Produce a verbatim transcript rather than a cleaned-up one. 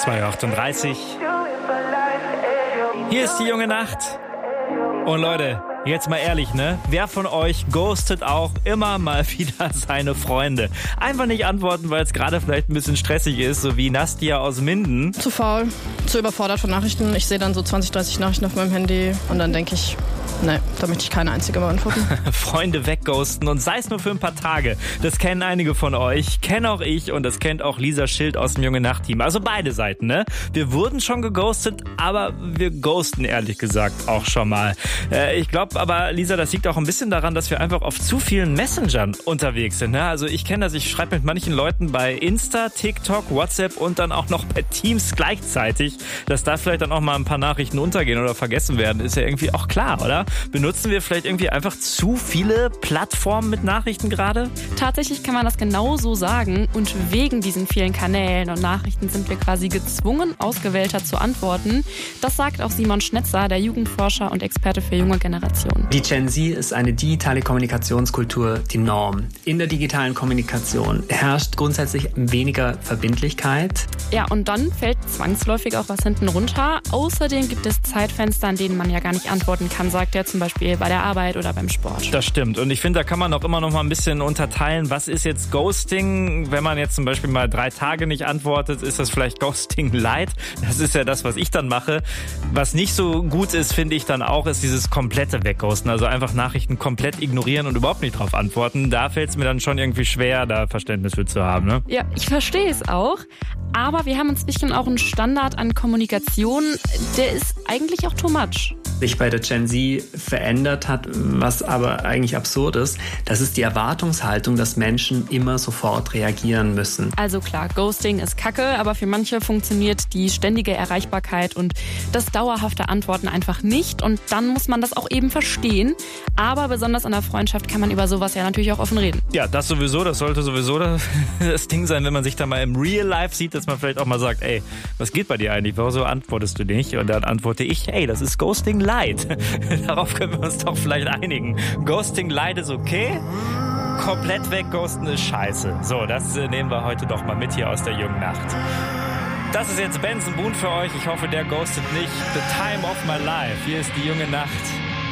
zwei Uhr achtunddreißig. Hier ist die junge Nacht. Und Leute, jetzt mal ehrlich, ne? Wer von euch ghostet auch immer mal wieder seine Freunde? Einfach nicht antworten, weil es gerade vielleicht ein bisschen stressig ist, so wie Nastia aus Minden. Zu faul, zu überfordert von Nachrichten. Ich sehe dann so zwanzig, dreißig Nachrichten auf meinem Handy und dann denke ich, nee, da möchte ich keine einzige mal antworten. Freunde wegghosten und sei es nur für ein paar Tage. Das kennen einige von euch, kenne auch ich und das kennt auch Lisa Schild aus dem Junge Nacht Team. Also beide Seiten, ne? Wir wurden schon geghostet, aber wir ghosten ehrlich gesagt auch schon mal. Äh, ich glaube aber, Lisa, das liegt auch ein bisschen daran, dass wir einfach auf zu vielen Messengern unterwegs sind. Ne? Also ich kenne das, ich schreibe mit manchen Leuten bei Insta, TikTok, WhatsApp und dann auch noch bei Teams gleichzeitig. Dass da vielleicht dann auch mal ein paar Nachrichten untergehen oder vergessen werden, ist ja irgendwie auch klar, oder? Benutzen wir vielleicht irgendwie einfach zu viele Plattformen mit Nachrichten gerade? Tatsächlich kann man das genau so sagen. Und wegen diesen vielen Kanälen und Nachrichten sind wir quasi gezwungen, ausgewählter zu antworten. Das sagt auch Simon Schnetzer, der Jugendforscher und Experte für junge Generationen. Die Gen Z ist eine digitale Kommunikationskultur, die Norm. In der digitalen Kommunikation herrscht grundsätzlich weniger Verbindlichkeit. Ja, und dann fällt zwangsläufig auch was hinten runter. Außerdem gibt es Zeitfenster, an denen man ja gar nicht antworten kann, sagt er zum Beispiel bei der Arbeit oder beim Sport. Das stimmt. Und ich finde, da kann man auch immer noch mal ein bisschen unterteilen, was ist jetzt Ghosting? Wenn man jetzt zum Beispiel mal drei Tage nicht antwortet, ist das vielleicht Ghosting Light? Das ist ja das, was ich dann mache. Was nicht so gut ist, finde ich dann auch, ist dieses komplette Wegghosten. Also einfach Nachrichten komplett ignorieren und überhaupt nicht drauf antworten. Da fällt es mir dann schon irgendwie schwer, da Verständnis für zu haben. Ne? Ja, ich verstehe es auch. Aber wir haben inzwischen auch einen Standard an Kommunikation, der ist eigentlich auch too much. Sich bei der Gen Z verändert hat, was aber eigentlich absurd ist, das ist die Erwartungshaltung, dass Menschen immer sofort reagieren müssen. Also klar, Ghosting ist Kacke, aber für manche funktioniert die ständige Erreichbarkeit und das dauerhafte Antworten einfach nicht und dann muss man das auch eben verstehen. Aber besonders in der Freundschaft kann man über sowas ja natürlich auch offen reden. Ja, das sowieso, das sollte sowieso das Ding sein, wenn man sich da mal im Real Life sieht, dass man vielleicht auch mal sagt, ey, was geht bei dir eigentlich? Warum antwortest du nicht? Und dann antworte ich, ey, das ist Ghosting Light. Darauf können wir uns doch vielleicht einigen. Ghosting Light ist okay, komplett wegghosten ist scheiße. So, das nehmen wir heute doch mal mit hier aus der jungen Nacht. Das ist jetzt Benson Boone für euch. Ich hoffe, der ghostet nicht. The time of my life. Hier ist die junge Nacht.